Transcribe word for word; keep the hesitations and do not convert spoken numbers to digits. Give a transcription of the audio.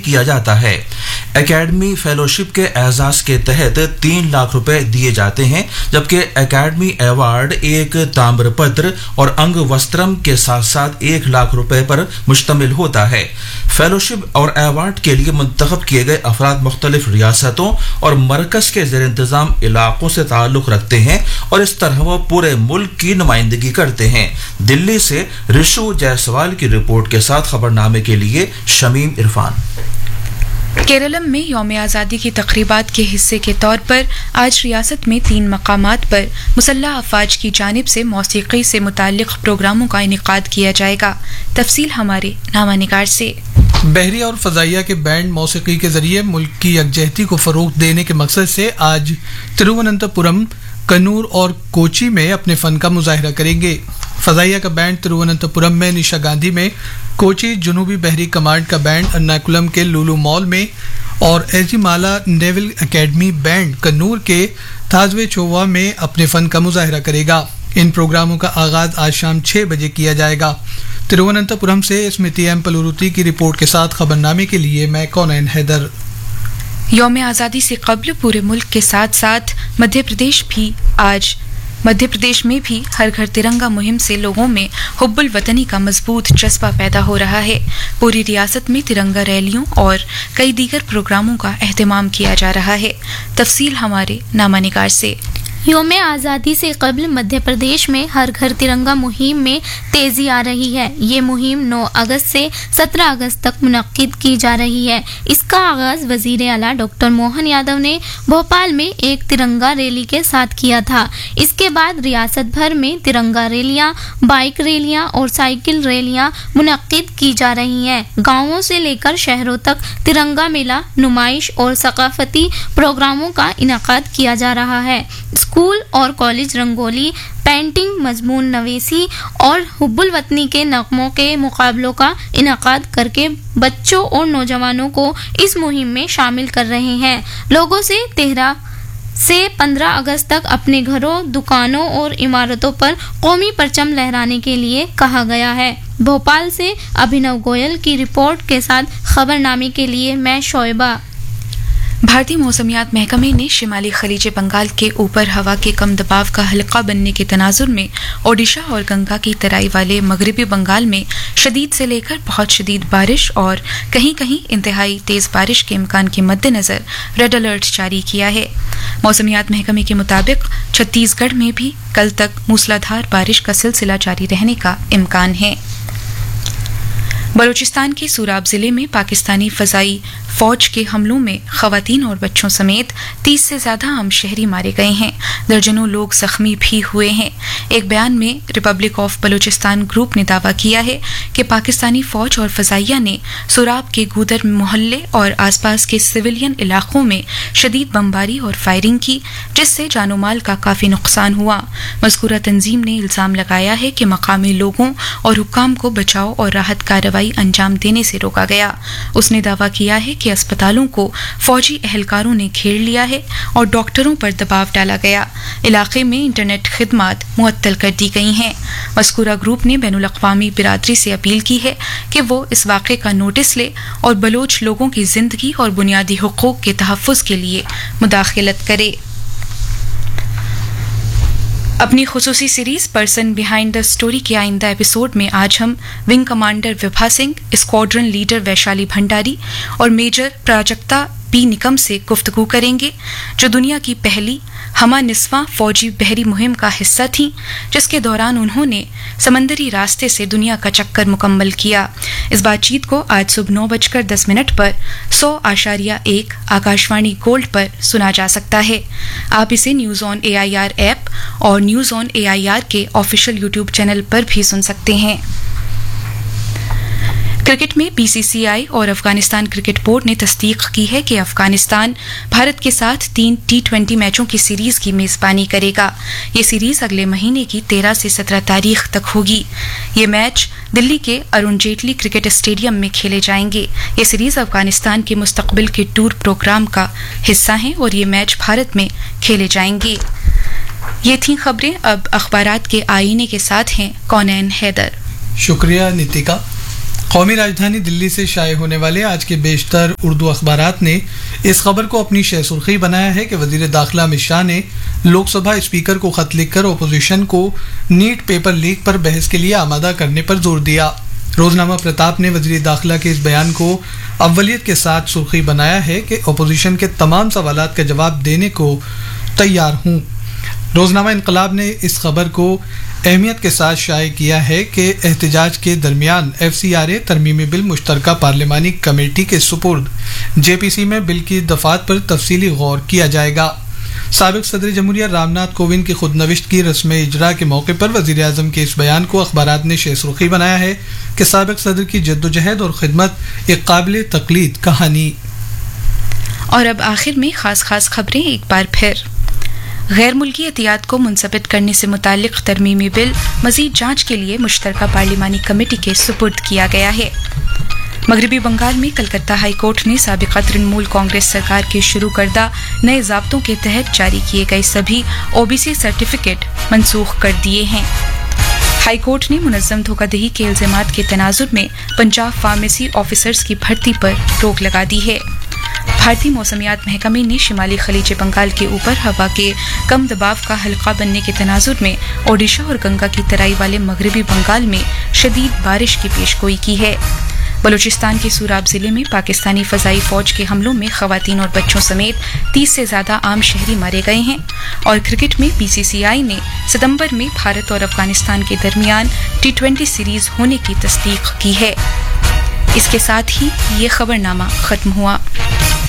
किया जाता है। एकेडमी फेलोशिप के एजाज के तहत तीन लाख रुपए दिए जाते हैं, जबकि एकेडमी अवार्ड एक ताम्र पत्र और अंग वस्त्रम के साथ साथ एक लाख रुपए पर मुश्तमिल होता है। फेलोशिप और अवार्ड के लिए मुंतखब किए गए अफराद मुख्तलिफ रियासतों और मरकज के ज़ेर इंतज़ाम इलाकों से ताल्लुक़ रखते हैं और इस तरह वो पूरे मुल्क की नुमाइंदगी करते हैं। दिल्ली से रिशु जायसवाल की रिपोर्ट के साथ खबरनामे के लिए शमीम इरफान। केरलम में यौम आज़ादी की तकरीबात के हिस्से के तौर पर आज रियासत में तीन मकामात पर मुसल्लह अफवाज की जानिब से मौसीकी से मुताल्लिक़ प्रोग्रामों का इनेकाद किया जाएगा। तफसील हमारे नामानिगार से। बहरी और फ़ज़ाइया के बैंड मौसीकी के जरिए मुल्क की यकजहती को फ़रोग़ देने के मकसद से आज तिरुवनंतपुरम, कन्नूर और कोची में अपने फ़न का मुजाहिरा करेंगे। फ़ज़ाइया का बैंड तिरुवनंतपुरम में निशा गांधी में, कोची जनूबी बहरी कमांड का बैंड अर्नाकुलम के लुलु मॉल में और Ezhimala naval academy band Kannur के ताजवे चोवा में अपने फ़न का मुजाहिरा करेगा। इन प्रोग्रामों का आगाज आज शाम छः बजे किया जाएगा। तिरुवनंतपुरम से स्मृति एम पलुरुती की रिपोर्ट के साथ खबरनामे के लिए मैं कौनैन हैदर। यौम आज़ादी से कबल पूरे मुल्क के साथ साथ मध्य प्रदेश भी आज मध्य प्रदेश में भी हर घर तिरंगा मुहिम से लोगों में हुब्बुल वतनी का मजबूत जज्बा पैदा हो रहा है। पूरी रियासत में तिरंगा रैलियों और कई दीगर प्रोग्रामों का एहतमाम किया जा रहा है। तफसील हमारे नामानिगार से। यौम आज़ादी से कबल मध्य प्रदेश में हर घर तिरंगा मुहिम में तेज़ी आ रही है। ये मुहिम नौ अगस्त से सत्रह अगस्त तक मुनक्किद की जा रही है। इसका आगाज़ वज़ीर आला डॉक्टर मोहन यादव ने भोपाल में एक तिरंगा रैली के साथ किया था। इसके बाद रियासत भर में तिरंगा रैलियाँ, बाइक रैलियाँ और साइकिल रैलियाँ मुनक्किद की जा रही हैं। गाँवों से लेकर शहरों तक तिरंगा मेला, नुमाइश और सकाफती प्रोग्रामों का इनेकाद किया जा रहा है। स्कूल और कॉलेज रंगोली, पेंटिंग, मजमून नवीसी और हुब्बुल वतनी के नगमों के मुकाबलों का इनेकाद करके बच्चों और नौजवानों को इस मुहिम में शामिल कर रहे हैं। लोगों से तेरह से पंद्रह अगस्त तक अपने घरों, दुकानों और इमारतों पर कौमी परचम लहराने के लिए कहा गया है। भोपाल से अभिनव गोयल की रिपोर्ट के साथ खबरनामे के लिए मैं शोएबा। भारतीय मौसमियात महकमे ने शिमाली खलीज बंगाल के ऊपर हवा के कम दबाव का हल्का बनने के तनाजुर में ओडिशा और गंगा की तराई वाले मगरबी बंगाल में शदीद से लेकर बहुत शदीद बारिश और कहीं कहीं इंतहाई तेज बारिश के इम्कान के मद्देनजर रेड अलर्ट जारी किया है। मौसमियात महकमे के मुताबिक छत्तीसगढ़ में भी कल तक मूसलाधार बारिश का सिलसिला जारी रहने का इम्कान है। बलूचिस्तान के सूराब जिले में पाकिस्तानी फजाई फौज के हमलों में खवातीन और बच्चों समेत तीस से ज्यादा आम शहरी मारे गए हैं। दर्जनों लोग जख्मी भी हुए हैं। एक बयान में रिपब्लिक ऑफ बलूचिस्तान ग्रुप ने दावा किया है कि पाकिस्तानी फौज और फजाइया ने सूराब के गूदर मोहल्ले और आसपास के सिविलियन इलाकों में शदीद बमबारी और फायरिंग की, जिससे जानो माल का काफी नुकसान हुआ। मज़कूरा तंजीम ने इल्जाम लगाया है कि मकामी लोगों और हुक्काम को बचाव और राहत कार्रवाई अंजाम देने से रोका गया। उसने दावा किया है कि अस्पतालों को फौजी एहलकारों ने घेर लिया है और डॉक्टरों पर दबाव डाला गया। इलाके में इंटरनेट खिदमात मुअत्तल कर दी गई हैं। मज़कूरा ग्रुप ने बैनुल अक़वामी बिरादरी से अपील की है कि वो इस वाक़े का नोटिस ले और बलोच लोगों की जिंदगी और बुनियादी हुकूक के तहफ़्फ़ुज़ के लिए मुदाखलत करे। अपनी खुसूसी series person behind the story के आइंदा एपिसोड में आज हम wing commander Vibha Singh, squadron leader Vaishali Bhandari और मेजर प्राजक्ता बी निकम से गुफ्तगू करेंगे, जो दुनिया की पहली हमा निस्वां फौजी बहरी मुहिम का हिस्सा थीं, जिसके दौरान उन्होंने समंदरी रास्ते से दुनिया का चक्कर मुकम्मल किया। इस बातचीत को आज सुबह नौ बजकर दस मिनट पर सौ आशारिया एक आकाशवाणी गोल्ड पर सुना जा सकता है। आप इसे news on A I R app और news on A I R के ऑफिशियल यूट्यूब चैनल पर भी सुन सकते हैं। क्रिकेट में बी सी सी आई और अफगानिस्तान क्रिकेट बोर्ड ने तस्दीक की है कि अफगानिस्तान भारत के साथ तीन टी ट्वेंटी मैचों की सीरीज की मेजबानी करेगा। ये सीरीज अगले महीने की तेरह से सत्रह तारीख तक होगी। ये मैच दिल्ली के अरुण जेटली क्रिकेट स्टेडियम में खेले जाएंगे। ये सीरीज अफगानिस्तान के मुस्तकबिल के टूर प्रोग्राम का हिस्सा है और ये मैच भारत में खेले जाएंगे। ये थी खबरें। अब अखबारात के आईने के साथ हैं कौनैन हैदर। शुक्रिया नितिका। قومی راجدھانی دلی سے شائع ہونے والے آج کے بیشتر اردو اخبارات نے اس خبر کو اپنی شہ سرخی بنایا ہے کہ وزیر داخلہ امت شاہ نے لوک سبھا اسپیکر کو خط لکھ کر اپوزیشن کو نیٹ پیپر لیک پر بحث کے لیے آمادہ کرنے پر زور دیا۔ روزنامہ پرتاپ نے وزیر داخلہ کے اس بیان کو اولیت کے ساتھ سرخی بنایا ہے کہ اپوزیشن کے تمام سوالات کا جواب دینے کو تیار ہوں۔ روزنامہ انقلاب نے اس خبر کو اہمیت کے ساتھ شائع کیا ہے کہ احتجاج کے درمیان ایف سی آر اے ترمیمی بل مشترکہ پارلیمانی کمیٹی کے سپرد جے پی سی میں بل کی دفعات پر تفصیلی غور کیا جائے گا۔ سابق صدر جمہوریہ رام ناتھ کووند کی خود نوشت کی رسم اجرا کے موقع پر وزیر اعظم کے اس بیان کو اخبارات نے شہ سرخی بنایا ہے کہ سابق صدر کی جد و جہد اور خدمت ایک قابل تقلید کہانی۔ اور اب آخر میں خاص خاص خبریں ایک بار پھر۔ غیر ملکی عطیات کو منضبط کرنے سے متعلق ترمیمی بل مزید جانچ کے لیے مشترکہ پارلیمانی کمیٹی کے سپرد کیا گیا ہے۔ مغربی بنگال میں کلکتہ ہائی کورٹ نے سابقہ ترنمول کانگریس سرکار کے شروع کردہ نئے ضابطوں کے تحت جاری کیے گئے سبھی او بی سی سرٹیفکیٹ منسوخ کر دیے ہیں۔ ہائی کورٹ نے منظم دھوکہ دہی کے الزامات کے تناظر میں پنجاب فارمیسی آفیسرز کی بھرتی پر روک لگا دی ہے۔ بھارتی موسمیات محکمے نے شمالی خلیج بنگال کے اوپر ہوا کے کم دباؤ کا حلقہ بننے کے تناظر میں اوڈیشہ اور گنگا کی ترائی والے مغربی بنگال میں شدید بارش کی پیشگوئی کی ہے۔ بلوچستان کے سوراب ضلع میں پاکستانی فضائی فوج کے حملوں میں خواتین اور بچوں سمیت تیس سے زیادہ عام شہری مارے گئے ہیں۔ اور کرکٹ میں بی سی سی آئی نے ستمبر میں بھارت اور افغانستان کے درمیان ٹی ٹوینٹی سیریز ہونے کی تصدیق کی ہے۔ اس کے ساتھ ہی یہ خبرنامہ ختم ہوا۔